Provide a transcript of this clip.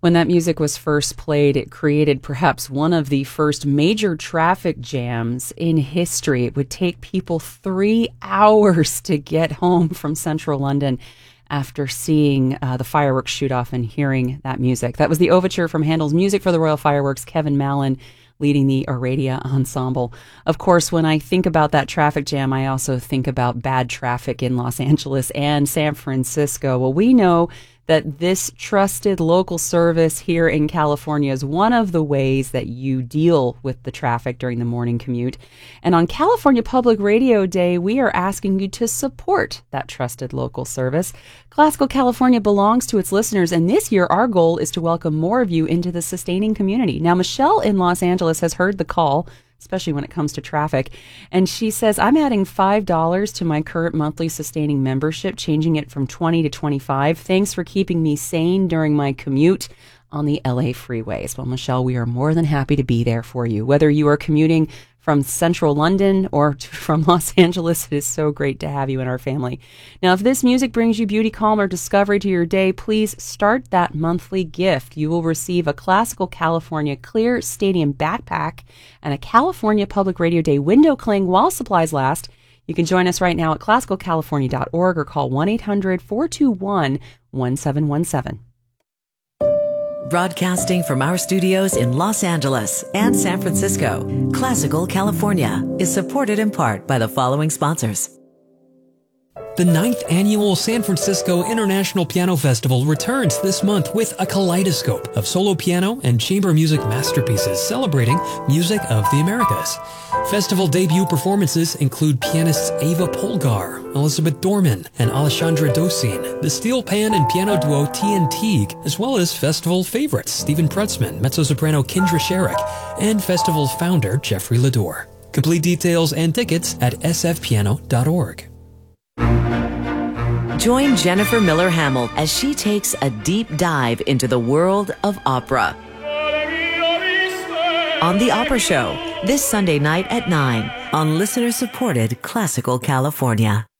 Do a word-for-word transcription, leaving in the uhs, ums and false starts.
When that music was first played, it created perhaps one of the first major traffic jams in history. It would take people three hours to get home from central London after seeing uh, the fireworks shoot off and hearing that music. That was the overture from Handel's Music for the Royal Fireworks, Kevin Mallon leading the Aradia Ensemble. Of course, when I think about that traffic jam, I also think about bad traffic in Los Angeles and San Francisco. Well, we know that this trusted local service here in California is one of the ways that you deal with the traffic during the morning commute. And on California Public Radio Day, we are asking you to support that trusted local service. Classical California belongs to its listeners, and this year our goal is to welcome more of you into the sustaining community. Now, Michelle in Los Angeles has heard the call, especially when it comes to traffic. And she says, I'm adding five dollars to my current monthly sustaining membership, changing it from twenty to twenty-five. Thanks for keeping me sane during my commute on the L A freeways. Well, Michelle, we are more than happy to be there for you. Whether you are commuting from central London or to, from Los Angeles, it is so great to have you in our family. Now, if this music brings you beauty, calm, or discovery to your day, please start that monthly gift. You will receive a Classical California Clear Stadium backpack and a California Public Radio Day window cling while supplies last. You can join us right now at classical california dot org or call one eight hundred four two one one seven one seven. Broadcasting from our studios in Los Angeles and San Francisco, Classical California is supported in part by the following sponsors. The ninth Annual San Francisco International Piano Festival returns this month with a kaleidoscope of solo piano and chamber music masterpieces celebrating music of the Americas. Festival debut performances include pianists Ava Polgar, Elizabeth Dorman, and Alessandra Dosin, the steel pan and piano duo T N T, as well as festival favorites Stephen Prutzman, mezzo-soprano Kindra Sherrick, and festival founder Jeffrey Lador. Complete details and tickets at s f piano dot org. Join Jennifer Miller Hamill as she takes a deep dive into the world of opera on The Opera Show this Sunday night at nine on listener-supported Classical California.